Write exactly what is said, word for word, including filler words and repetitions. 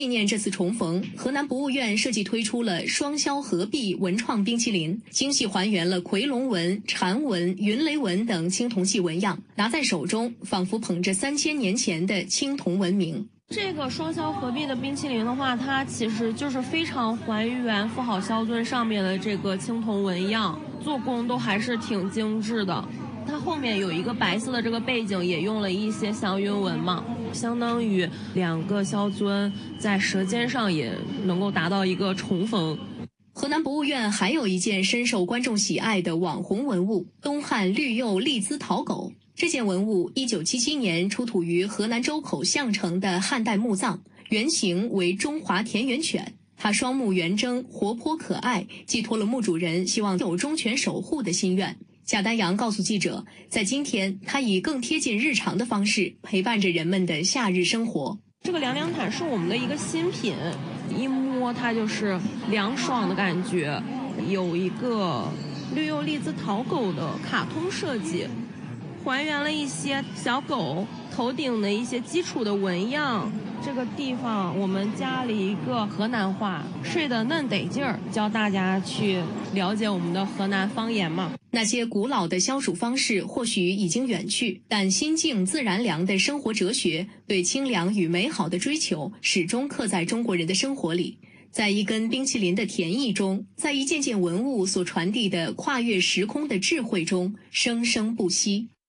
纪念这次重逢，河南博物院设计推出了双销合璧文创冰淇淋，精细还原了夔龙纹、蝉纹、云雷纹等青铜器纹样，拿在手中，仿佛捧着三千年前的青铜文明。 这个双销合璧的冰淇淋的话，它其实就是非常还原妇好萧尊上面的这个青铜纹样，做工都还是挺精致的。它后面有一个白色的这个背景，也用了一些祥云纹嘛，相当于两个萧尊在舌尖上也能够达到一个重逢。 河南博物院还有一件深受观众喜爱的网红文物——东汉绿釉立姿陶狗。这件文物一九七七年出土于河南周口项城的汉代墓葬，原型为中华田园犬。它双目圆睁，活泼可爱，寄托了墓主人希望有忠犬守护的心愿。贾丹阳告诉记者，在今天，他以更贴近日常的方式陪伴着人们的夏日生活。 这个凉凉毯是我们的一个新品，一摸它就是凉爽的感觉，有一个绿釉立姿陶狗的卡通设计，还原了一些小狗头顶的一些基础的纹样。这个地方我们加了一个河南话，睡得嫩得劲儿，教大家去了解我们的河南方言嘛。 那些古老的消暑方式或许已经远去，但心静自然凉的生活哲学，对清凉与美好的追求，始终刻在中国人的生活里。在一根冰淇淋的甜意中，在一件件文物所传递的跨越时空的智慧中，生生不息。